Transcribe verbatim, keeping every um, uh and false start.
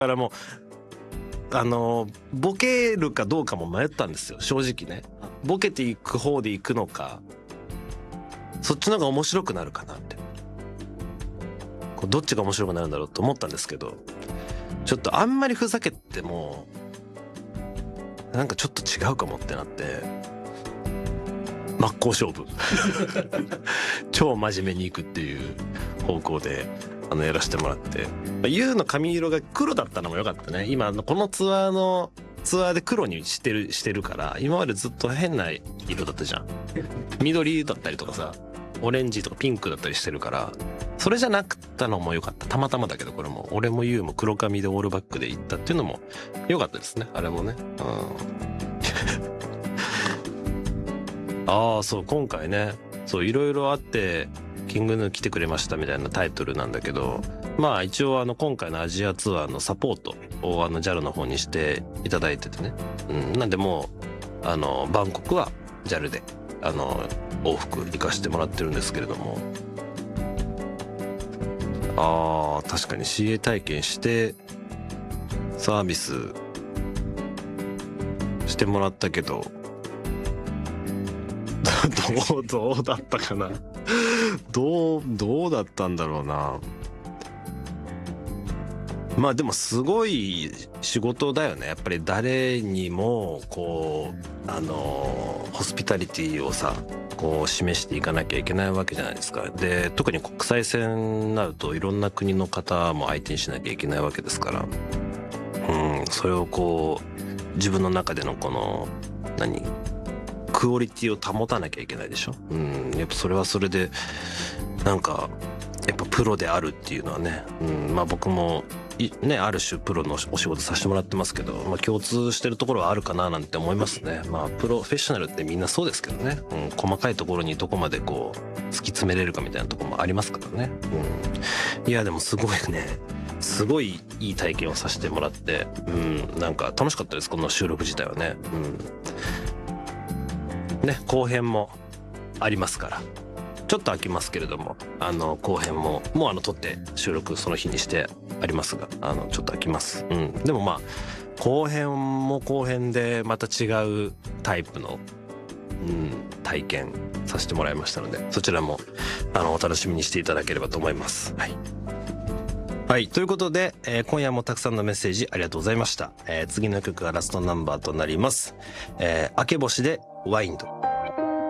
だからもうあのボケるかどうかも迷ったんですよ正直ね。ボケていく方でいくのかそっちの方が面白くなるかなってこうどっちが面白くなるんだろうと思ったんですけど、ちょっとあんまりふざけてもなんかちょっと違うかもってなって真っ向勝負超真面目にいくっていう方向であのやらせてもらって、ユウの髪色が黒だったのも良かったね。今このツアーのツアーで黒にしてるしてるから今までずっと変な色だったじゃん。緑だったりとかさオレンジとかピンクだったりしてるからそれじゃなくったのも良かった。たまたまだけどこれも俺もユウも黒髪でオールバックで行ったっていうのも良かったですねあれもね。うんああそう今回ねそういろいろあってキングヌー来てくれましたみたいなタイトルなんだけど、まあ一応あの今回のアジアツアーのサポートをあの ジャル の方にしていただいててね、うん、なんでもうあのバンコクは ジャル であの往復行かしてもらってるんですけれども、あー確かに シーエー 体験してサービスしてもらったけどどうどうだったかなどうどうだったんだろうな。まあでもすごい仕事だよねやっぱり。誰にもこうあのホスピタリティをさこう示していかなきゃいけないわけじゃないですか。で特に国際線になるといろんな国の方も相手にしなきゃいけないわけですから、うんそれをこう自分の中でのこの何クオリティを保たなきゃいけないでしょ。うんやっぱそれはそれでなんかやっぱプロであるっていうのはね、うんまあ僕もねある種プロのお仕事させてもらってますけど、まあ共通してるところはあるかななんて思いますね。まあプロフェッショナルってみんなそうですけどね、うん、細かいところにどこまでこう突き詰めれるかみたいなところもありますからね。うんいやでもすごいねすごいいい体験をさせてもらって、うんなんか楽しかったですこの収録自体はね。うんね後編もありますからちょっと空きますけれどもあの後編ももうあの撮って収録その日にしてありますがあのちょっと空きます。うんでもまあ後編も後編でまた違うタイプの、うん、体験させてもらいましたのでそちらもあのお楽しみにしていただければと思います。はいはい、ということで、えー、今夜もたくさんのメッセージありがとうございました。えー、次の曲がラストナンバーとなります。えー、明け星でワインド。